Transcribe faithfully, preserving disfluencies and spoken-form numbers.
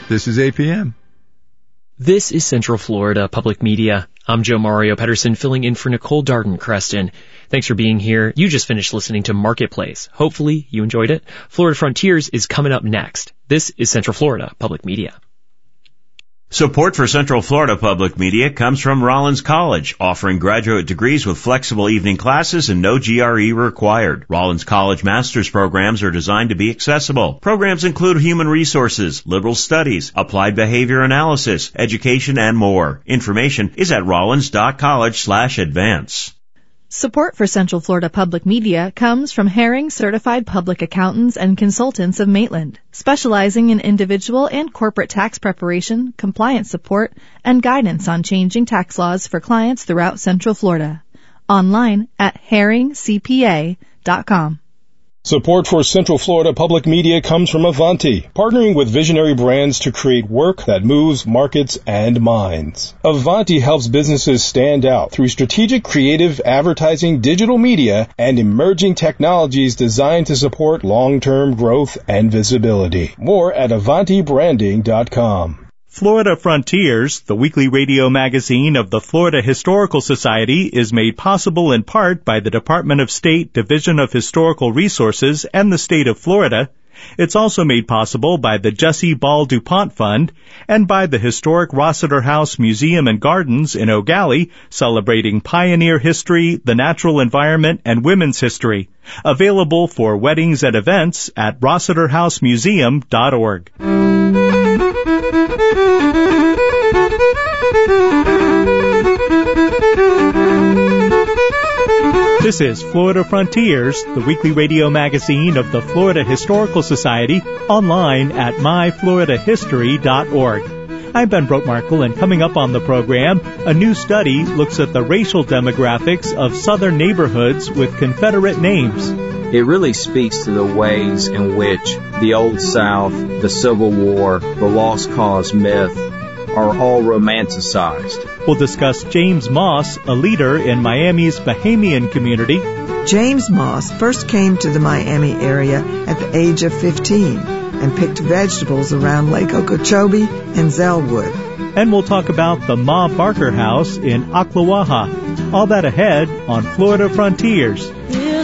This is A P M. This is Central Florida Public Media. I'm Joe Mario Pedersen, filling in for Nicole Darden-Creston. Thanks for being here. You just finished listening to Marketplace. Hopefully you enjoyed it. Florida Frontiers is coming up next. This is Central Florida Public Media. Support for Central Florida Public Media comes from Rollins College, offering graduate degrees with flexible evening classes and no G R E required. Rollins College master's programs are designed to be accessible. Programs include human resources, liberal studies, applied behavior analysis, education, and more. Information is at rollins dot college slash advance. Support for Central Florida Public Media comes from Herring Certified Public Accountants and Consultants of Maitland, specializing in individual and corporate tax preparation, compliance support, and guidance on changing tax laws for clients throughout Central Florida. Online at herring c p a dot com. Support for Central Florida Public Media comes from Avanti, partnering with visionary brands to create work that moves markets and minds. Avanti helps businesses stand out through strategic creative advertising, digital media, and emerging technologies designed to support long-term growth and visibility. More at avanti branding dot com. Florida Frontiers, the weekly radio magazine of the Florida Historical Society, is made possible in part by the Department of State Division of Historical Resources and the state of Florida. It's also made possible by the Jesse Ball DuPont Fund and by the historic Rossiter House Museum and Gardens in Eau Gallie, celebrating pioneer history, the natural environment, and women's history. Available for weddings and events at rossiter house museum dot org. This is Florida Frontiers, the weekly radio magazine of the Florida Historical Society, online at my florida history dot org. I'm Ben Brotmarkle, and coming up on the program, a new study looks at the racial demographics of southern neighborhoods with Confederate names. It really speaks to the ways in which the Old South, the Civil War, the Lost Cause myth are all romanticized. We'll discuss James Moss, a leader in Miami's Bahamian community. James Moss first came to the Miami area at the age of fifteen and picked vegetables around Lake Okeechobee and Zellwood. And we'll talk about the Ma Barker House in Ocklawaha. All that ahead on Florida Frontiers.